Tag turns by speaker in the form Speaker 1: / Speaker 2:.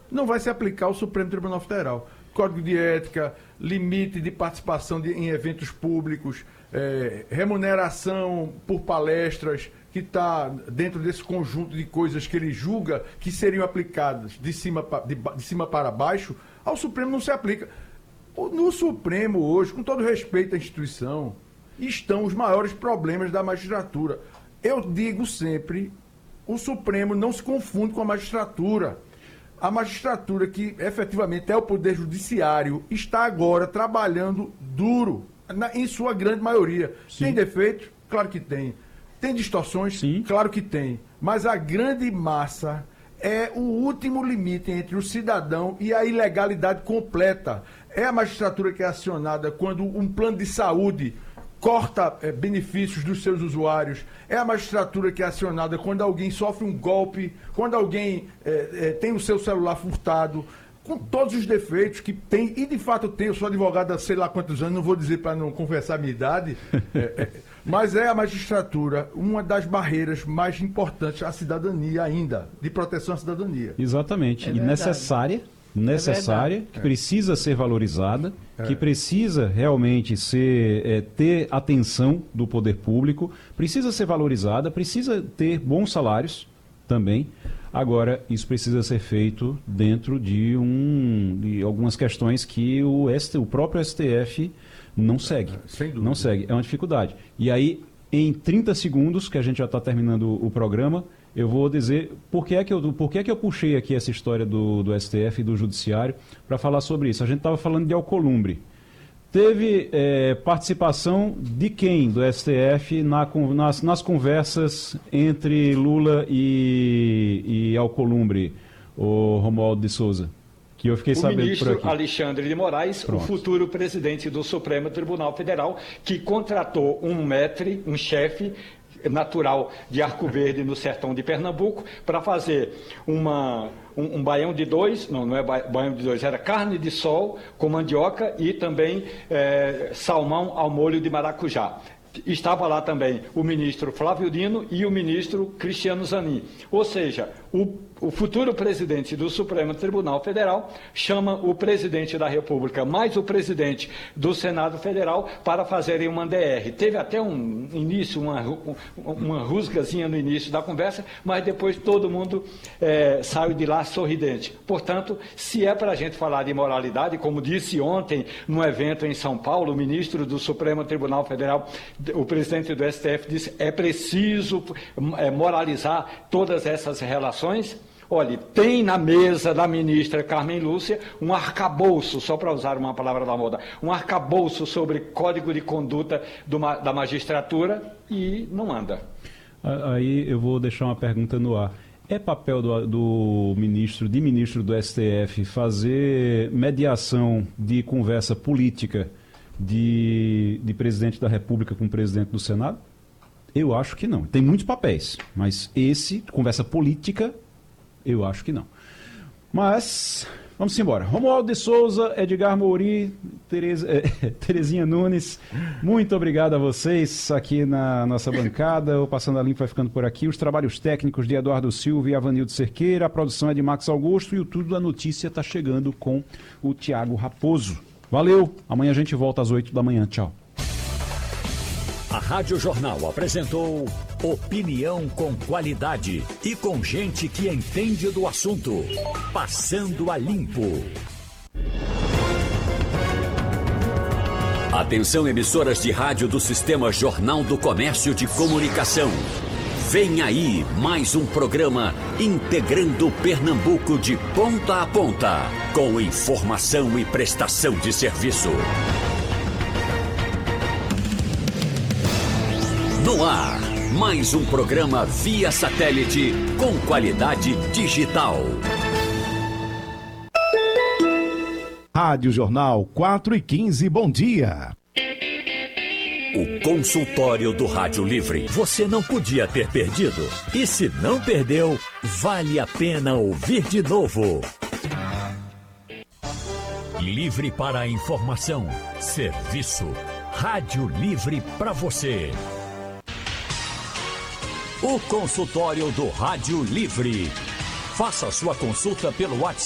Speaker 1: não vai se aplicar ao Supremo Tribunal Federal. Código de ética, limite de participação em eventos públicos, remuneração por palestras, que está dentro desse conjunto de coisas que ele julga que seriam aplicadas de cima para baixo, ao Supremo não se aplica. No Supremo hoje, com todo respeito à instituição, estão os maiores problemas da magistratura. Eu digo sempre, o Supremo não se confunde com a magistratura. A magistratura, que efetivamente é o poder judiciário, está agora trabalhando duro, em sua grande maioria. Sim. Tem defeitos? Claro que tem. Tem distorções? Sim. Claro que tem. Mas a grande massa é o último limite entre o cidadão e a ilegalidade completa. É a magistratura que é acionada quando um plano de saúde corta benefícios dos seus usuários. É a magistratura que é acionada quando alguém sofre um golpe, quando alguém tem o seu celular furtado, com todos os defeitos que tem, e de fato tem. Eu sou advogado há sei lá quantos anos, não vou dizer para não confessar a minha idade, mas é a magistratura uma das barreiras mais importantes à cidadania ainda, de proteção à cidadania.
Speaker 2: Exatamente, e necessária, que precisa ser valorizada, que precisa realmente ter atenção do poder público, precisa ser valorizada, precisa ter bons salários também. Agora, isso precisa ser feito dentro de algumas questões que o próprio STF não segue. Sem dúvida. Não segue, é uma dificuldade. E aí, em 30 segundos, que a gente já está terminando o programa, eu vou dizer por que é que eu puxei aqui essa história do STF e do Judiciário para falar sobre isso. A gente estava falando de Alcolumbre. Teve participação de quem do STF nas conversas entre Lula e Alcolumbre, o Romualdo de Souza? Que eu fiquei sabendo por aqui.
Speaker 3: O ministro Alexandre de Moraes, o futuro presidente do Supremo Tribunal Federal, que contratou um chefe natural de Arco Verde, no sertão de Pernambuco, para fazer um baião de dois, não é baião de dois, era carne de sol com mandioca e também salmão ao molho de maracujá. Estava lá também o ministro Flávio Dino e o ministro Cristiano Zanin. Ou seja, o futuro presidente do Supremo Tribunal Federal chama o presidente da República mais o presidente do Senado Federal para fazerem uma DR. Teve até um início, uma rusgazinha no início da conversa, mas depois todo mundo saiu de lá sorridente. Portanto, se é para a gente falar de moralidade, como disse ontem num evento em São Paulo, o ministro do Supremo Tribunal Federal, o presidente do STF, disse é preciso moralizar todas essas relações. Olha, tem na mesa da ministra Carmen Lúcia um arcabouço, só para usar uma palavra da moda, um arcabouço sobre código de conduta da magistratura e não anda.
Speaker 2: Aí eu vou deixar uma pergunta no ar. É papel do ministro do STF fazer mediação de conversa política de presidente da República com o presidente do Senado? Eu acho que não. Tem muitos papéis, mas conversa política, eu acho que não. Mas, vamos embora. Romualdo de Souza, Edgar Mouri, Terezinha Nunes, muito obrigado a vocês aqui na nossa bancada. O Passando a Limpo vai ficando por aqui. Os trabalhos técnicos de Eduardo Silva e Avanildo Cerqueira, a produção é de Max Augusto e o Tudo da Notícia está chegando com o Tiago Raposo. Valeu, amanhã a gente volta às 8 da manhã. Tchau.
Speaker 4: A Rádio Jornal apresentou opinião com qualidade e com gente que entende do assunto. Passando a Limpo. Atenção, emissoras de rádio do Sistema Jornal do Comércio de Comunicação. Vem aí mais um programa integrando Pernambuco de ponta a ponta, com informação e prestação de serviço. No ar, mais um programa via satélite com qualidade digital.
Speaker 5: Rádio Jornal 4h15, bom dia.
Speaker 4: O consultório do Rádio Livre. Você não podia ter perdido. E se não perdeu, vale a pena ouvir de novo. Livre para a informação, serviço. Rádio Livre para você. O consultório do Rádio Livre. Faça sua consulta pelo WhatsApp.